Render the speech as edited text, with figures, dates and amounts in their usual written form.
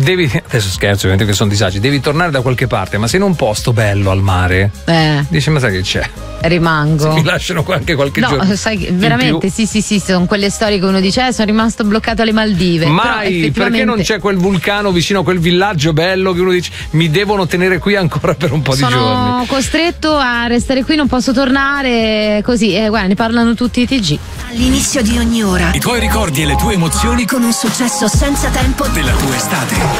adesso scherzo, ovviamente che sono disagi, devi tornare da qualche parte, ma sei in un posto bello al mare, dici ma sai che c'è? Rimango. Se mi lasciano anche qualche giorno. No, sai, veramente sì, sono quelle storie che uno dice sono rimasto bloccato alle Maldive. Mai, perché non c'è quel vulcano vicino a quel villaggio bello che uno dice mi devono tenere qui ancora per un po' di giorni. Sono costretto a restare qui, non posso tornare così, guarda, ne parlano tutti i TG. All'inizio di ogni ora i tuoi ricordi e le tue emozioni con un successo senza tempo della tua estate.